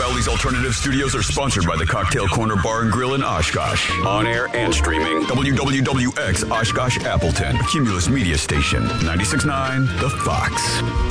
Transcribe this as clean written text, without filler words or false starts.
Crowley's Alternative Studios are sponsored by the Cocktail Corner Bar and Grill in Oshkosh. On air and streaming. WWWX Oshkosh Appleton. A Cumulus Media Station. 96.9 The Fox.